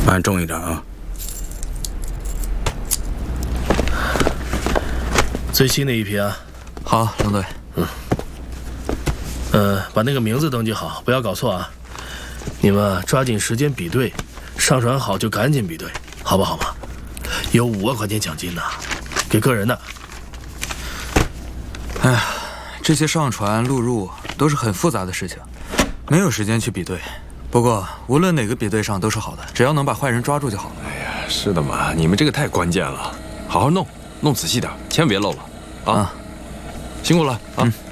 搬重一点啊！ 最新的一批啊。 好，龙队。 把那个名字登记好，不要搞错啊。你们抓紧时间比对，上传好就赶紧比对，好不好嘛？有5万块钱奖金呢，给个人的。 哎呀，这些上传录入都是很复杂的事情，没有时间去比对。不过无论哪个比对上都是好的，只要能把坏人抓住就好了。 哎呀，是的嘛，你们这个太关键了，好好弄仔细点，千万别漏了啊！辛苦了啊！